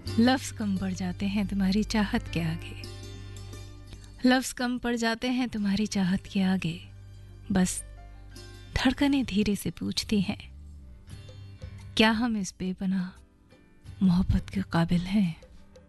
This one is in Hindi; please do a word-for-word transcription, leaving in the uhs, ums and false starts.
लफ्ज़ कम पड़ जाते हैं तुम्हारी चाहत के आगे, लफ्ज़ कम पड़ जाते हैं तुम्हारी चाहत के आगे, बस धड़कनें धीरे से पूछती हैं, क्या हम इस बेपनाह मोहब्बत के काबिल हैं?